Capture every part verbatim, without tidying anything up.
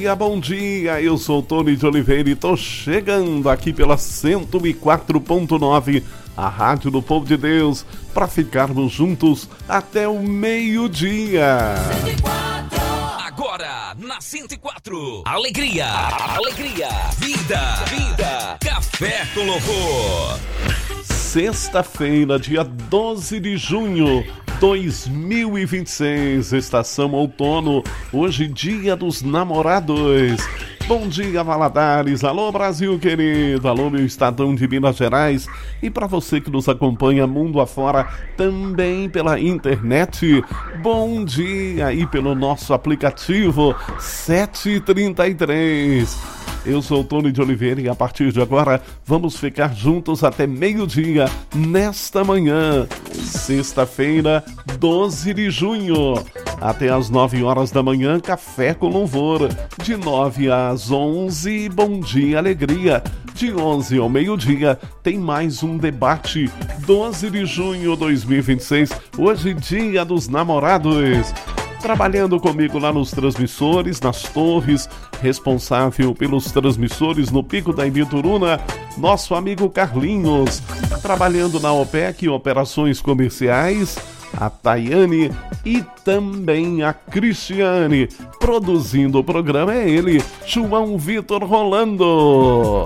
Bom dia, eu sou o Tony de Oliveira e tô chegando aqui pela cento e quatro ponto nove, a Rádio do Povo de Deus, para ficarmos juntos até o meio-dia. cento e quatro. Agora, na cento e quatro, alegria, alegria, vida, vida, café com louvor. Sexta-feira, dia doze de junho, dois mil e vinte e seis, estação outono, hoje dia dos namorados. Bom dia, Valadares, alô Brasil querido, alô meu estadão de Minas Gerais, e para você que nos acompanha mundo afora, também pela internet, bom dia aí pelo nosso aplicativo sete e trinta e três. Eu sou o Tony de Oliveira e a partir de agora vamos ficar juntos até meio-dia nesta manhã, sexta-feira, doze de junho. Até às nove horas da manhã, café com louvor. De nove às onze, bom dia, alegria. De onze ao meio-dia, tem mais um debate. doze de junho de dois mil e vinte e seis, hoje dia dos namorados. Trabalhando comigo lá nos transmissores, nas torres, responsável pelos transmissores no Pico da Ibituruna, nosso amigo Carlinhos. Trabalhando na OPEC, operações comerciais, a Tayane e também a Cristiane. Produzindo o programa é ele, João Vitor Rolando.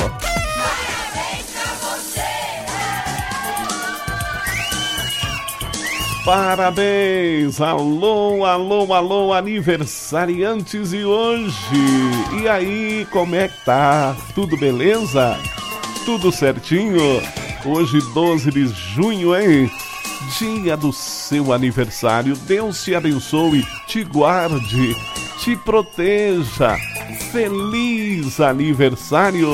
Parabéns! Alô, alô, alô, aniversariantes de hoje! E aí, como é que tá? Tudo beleza? Tudo certinho? Hoje, doze de junho, hein? Dia do seu aniversário. Deus te abençoe, te guarde, te proteja. Feliz aniversário!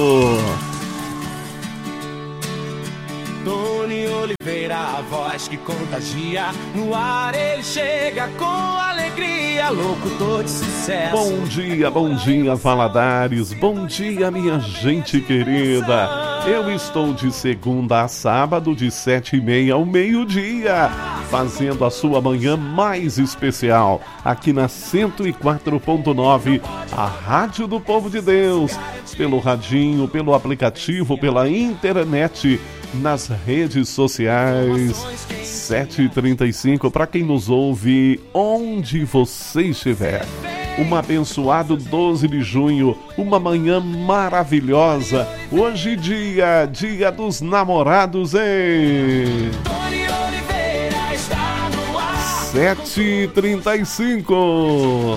Tony Oliveira, a voz que contagia. No ar ele chega com alegria, locutor de sucesso. Bom dia, bom dia, Valadares. Bom dia, minha gente querida. Eu estou de segunda a sábado, de sete e meia ao meio-dia, fazendo a sua manhã mais especial, aqui na cento e quatro ponto nove, a Rádio do Povo de Deus, pelo radinho, pelo aplicativo, pela internet, nas redes sociais. Sete e trinta e cinco, para quem nos ouve onde você estiver. Um abençoado doze de junho, uma manhã maravilhosa. Hoje dia, dia dos namorados, hein? Sete e trinta e cinco.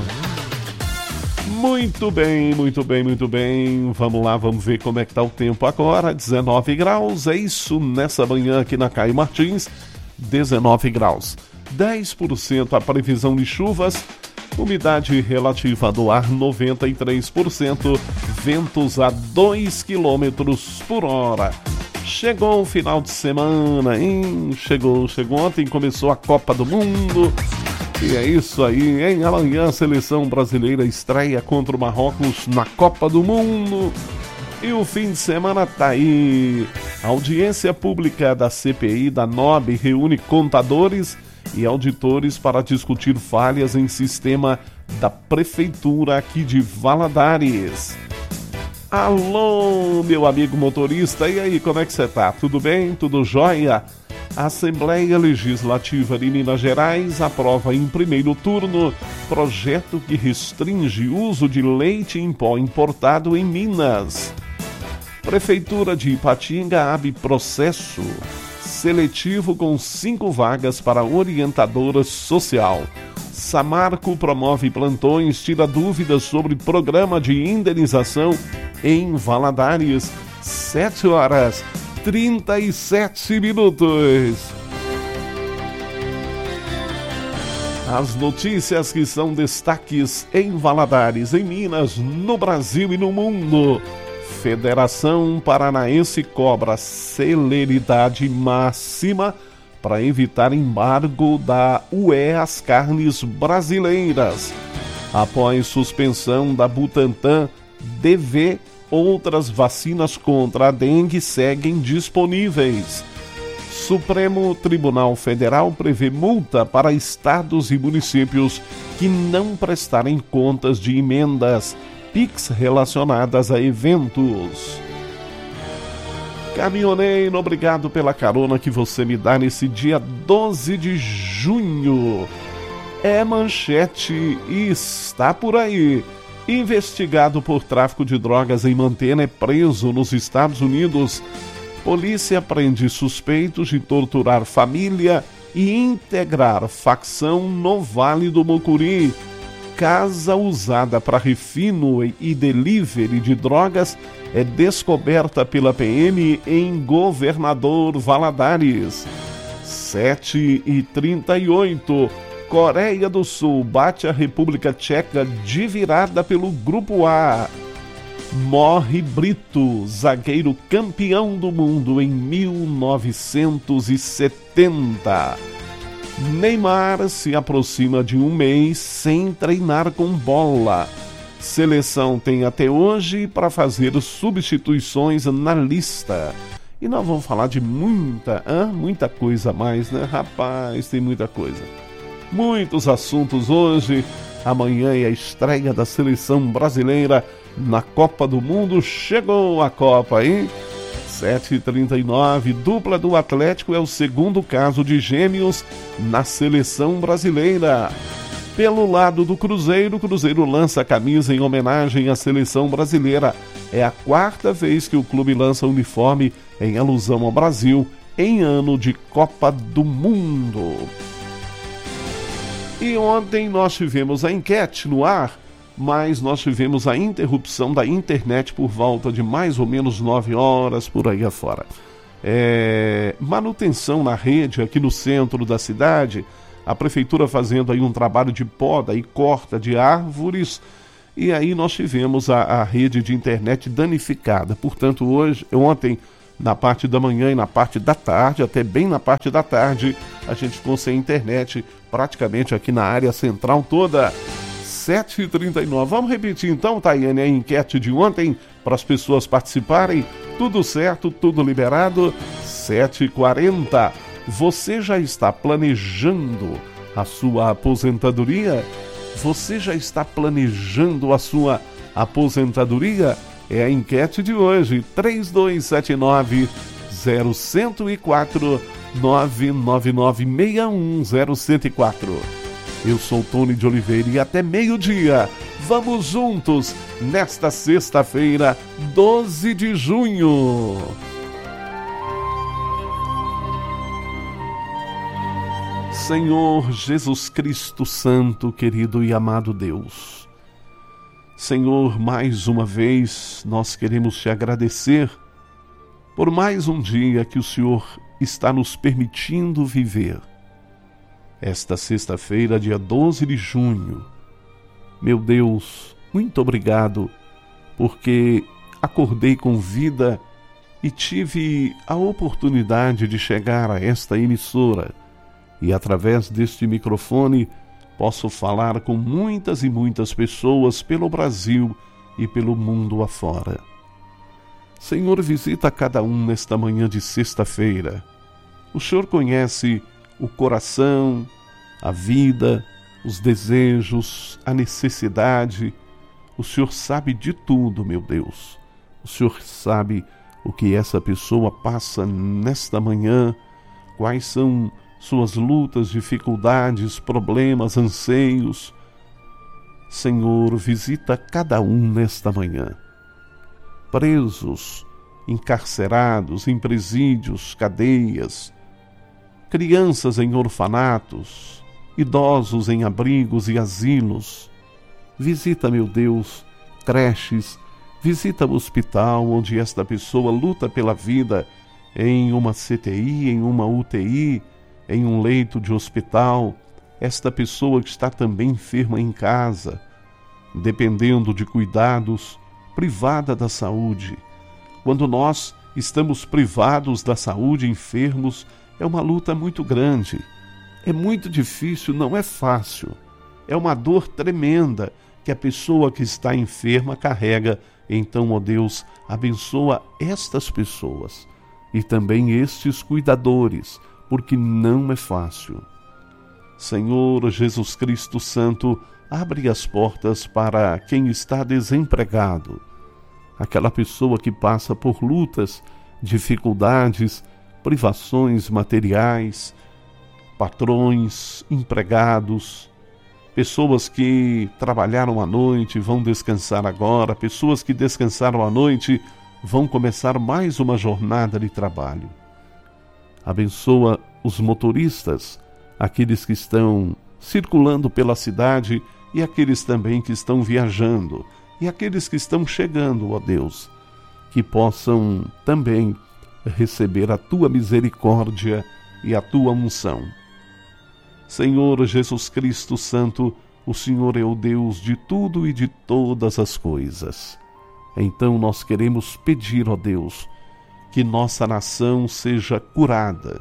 Muito bem, muito bem, muito bem. Vamos lá, vamos ver como é que tá o tempo agora. dezenove graus, é isso nessa manhã aqui na Caio Martins. dezenove graus. dez por cento a previsão de chuvas. Umidade relativa do ar noventa e três por cento. Ventos a dois quilômetros por hora. Chegou o final de semana, hein? Chegou, chegou ontem, começou a Copa do Mundo. E é isso aí, hein? Amanhã a seleção brasileira estreia contra o Marrocos na Copa do Mundo. E o fim de semana tá aí. A audiência pública da C P I da N O B reúne contadores e auditores para discutir falhas em sistema da Prefeitura aqui de Valadares. Alô, meu amigo motorista, e aí, como é que você tá? Tudo bem? Tudo jóia? A Assembleia Legislativa de Minas Gerais aprova em primeiro turno projeto que restringe o uso de leite em pó importado em Minas. Prefeitura de Ipatinga abre processo seletivo com cinco vagas para orientadora social. Samarco promove plantões, tira dúvidas sobre programa de indenização em Valadares. Sete horas trinta e sete minutos. As notícias que são destaques em Valadares, em Minas, no Brasil e no mundo. Federação Paranaense cobra celeridade máxima para evitar embargo da U E às carnes brasileiras. Após suspensão da Butantan, D V, outras vacinas contra a dengue seguem disponíveis. Supremo Tribunal Federal prevê multa para estados e municípios que não prestarem contas de emendas. Pix relacionadas a eventos. Caminhoneiro, obrigado pela carona que você me dá nesse dia doze de junho. É manchete e está por aí. Investigado por tráfico de drogas em Montana é preso nos Estados Unidos. Polícia prende suspeitos de torturar família e integrar facção no Vale do Mucuri. Casa usada para refino e delivery de drogas é descoberta pela P M em Governador Valadares. sete e trinta e oito. Coreia do Sul bate a República Tcheca de virada pelo Grupo A. Morre Brito, zagueiro campeão do mundo em mil novecentos e setenta. Neymar se aproxima de um mês sem treinar com bola. Seleção tem até hoje para fazer substituições na lista. E nós vamos falar de muita, hein? muita coisa a mais, né? Rapaz, tem muita coisa. Muitos assuntos hoje. Amanhã é a estreia da seleção brasileira na Copa do Mundo. Chegou a Copa, hein? sete e trinta e nove. Dupla do Atlético é o segundo caso de gêmeos na seleção brasileira. Pelo lado do Cruzeiro, o Cruzeiro lança a camisa em homenagem à seleção brasileira. É a quarta vez que o clube lança uniforme em alusão ao Brasil em ano de Copa do Mundo. E ontem nós tivemos a enquete no ar, mas nós tivemos a interrupção da internet por volta de mais ou menos nove horas por aí afora. É, manutenção na rede aqui no centro da cidade, a prefeitura fazendo aí um trabalho de poda e corta de árvores, e aí nós tivemos a, a rede de internet danificada. Portanto, hoje, ontem, na parte da manhã e na parte da tarde, até bem na parte da tarde, a gente ficou sem internet praticamente aqui na área central toda. sete e trinta e nove. Vamos repetir então, Tayane, a enquete de ontem para as pessoas participarem. Tudo certo, tudo liberado. sete e quarenta. Você já está planejando a sua aposentadoria? Você já está planejando a sua aposentadoria? É a enquete de hoje. três dois sete nove, zero zero quatro, nove nove nove seis um zero zero quatro. Eu sou Tony de Oliveira e até meio-dia vamos juntos nesta sexta-feira, doze de junho. Senhor Jesus Cristo Santo, querido e amado Deus, Senhor, mais uma vez nós queremos te agradecer por mais um dia que o Senhor está nos permitindo viver. Esta sexta-feira, dia doze de junho, meu Deus, muito obrigado, porque acordei com vida e tive a oportunidade de chegar a esta emissora e, através deste microfone, posso falar com muitas e muitas pessoas pelo Brasil e pelo mundo afora. Senhor, visita cada um nesta manhã de sexta-feira. O Senhor conhece o coração, a vida, os desejos, a necessidade. O Senhor sabe de tudo, meu Deus. O Senhor sabe o que essa pessoa passa nesta manhã, quais são suas lutas, dificuldades, problemas, anseios. Senhor, visita cada um nesta manhã. Presos, encarcerados em presídios, cadeias, crianças em orfanatos, idosos em abrigos e asilos. Visita, meu Deus, creches, visita o hospital onde esta pessoa luta pela vida, em uma C T I, em uma U T I, em um leito de hospital, esta pessoa que está também enferma em casa, dependendo de cuidados, privada da saúde. Quando nós estamos privados da saúde, enfermos, é uma luta muito grande. É muito difícil, não é fácil. É uma dor tremenda que a pessoa que está enferma carrega. Então, ó Deus, abençoa estas pessoas e também estes cuidadores, porque não é fácil. Senhor Jesus Cristo Santo, abre as portas para quem está desempregado, aquela pessoa que passa por lutas, dificuldades, privações materiais, patrões, empregados, pessoas que trabalharam à noite vão descansar agora, pessoas que descansaram à noite vão começar mais uma jornada de trabalho. Abençoa os motoristas, aqueles que estão circulando pela cidade e aqueles também que estão viajando e aqueles que estão chegando, ó Deus, que possam também receber a tua misericórdia e a tua unção. Senhor Jesus Cristo Santo, o Senhor é o Deus de tudo e de todas as coisas. Então nós queremos pedir, ó Deus, que nossa nação seja curada,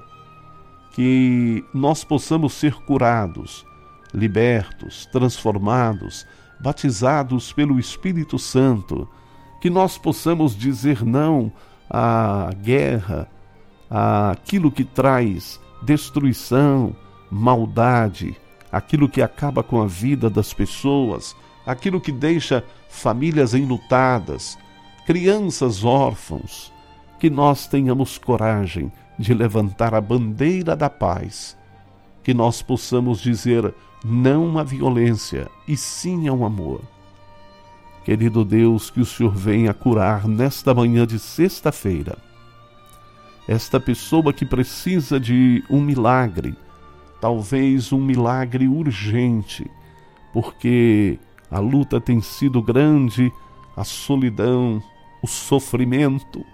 que nós possamos ser curados, libertos, transformados, batizados pelo Espírito Santo, que nós possamos dizer não à guerra, àquilo que traz destruição, maldade, aquilo que acaba com a vida das pessoas, aquilo que deixa famílias enlutadas, crianças órfãos, que nós tenhamos coragem de levantar a bandeira da paz, que nós possamos dizer não à violência e sim ao amor. Querido Deus, que o Senhor venha curar nesta manhã de sexta-feira esta pessoa que precisa de um milagre, talvez um milagre urgente, porque a luta tem sido grande, a solidão, o sofrimento,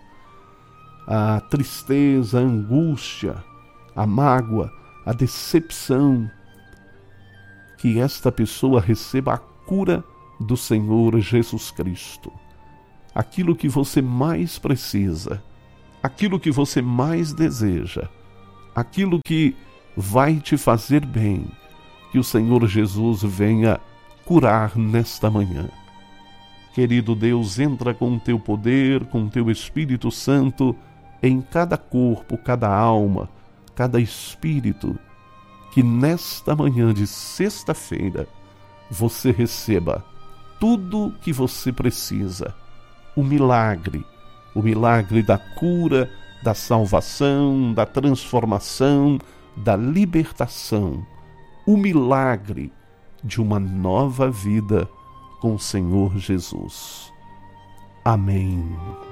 a tristeza, a angústia, a mágoa, a decepção. Que esta pessoa receba a cura do Senhor Jesus Cristo. Aquilo que você mais precisa, aquilo que você mais deseja, aquilo que vai te fazer bem, que o Senhor Jesus venha curar nesta manhã. Querido Deus, entra com o teu poder, com o teu Espírito Santo em cada corpo, cada alma, cada espírito, que nesta manhã de sexta-feira você receba tudo que você precisa, o milagre, o milagre da cura, da salvação, da transformação, da libertação, o milagre de uma nova vida com o Senhor Jesus. Amém.